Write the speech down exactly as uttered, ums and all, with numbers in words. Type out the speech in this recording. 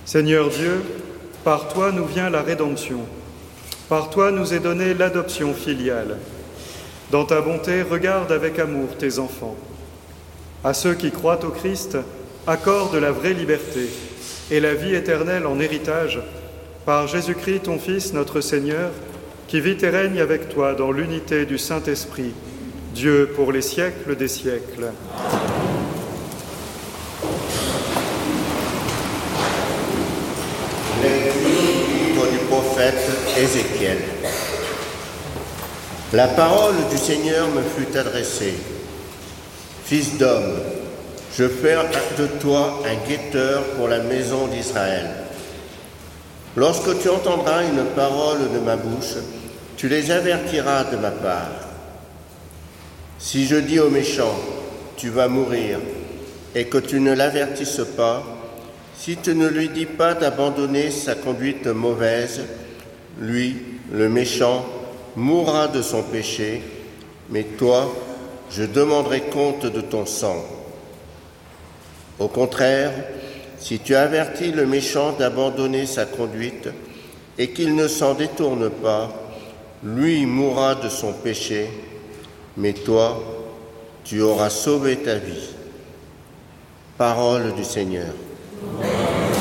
Seigneur Dieu, par toi nous vient la rédemption. Par toi nous est donnée l'adoption filiale. Dans ta bonté, regarde avec amour tes enfants. À ceux qui croient au Christ, accorde la vraie liberté et la vie éternelle en héritage, par Jésus-Christ, ton Fils, notre Seigneur, qui vit et règne avec toi dans l'unité du Saint-Esprit, Dieu pour les siècles des siècles. Lecture du prophète Ézéchiel. La parole du Seigneur me fut adressée. Fils d'homme, je fais de toi un guetteur pour la maison d'Israël. Lorsque tu entendras une parole de ma bouche, tu les avertiras de ma part. Si je dis au méchant, tu vas mourir, et que tu ne l'avertisses pas, si tu ne lui dis pas d'abandonner sa conduite mauvaise, lui, le méchant, mourra de son péché, mais toi, je demanderai compte de ton sang. Au contraire, si tu avertis le méchant d'abandonner sa conduite et qu'il ne s'en détourne pas, lui mourra de son péché, mais toi, tu auras sauvé ta vie. Parole du Seigneur.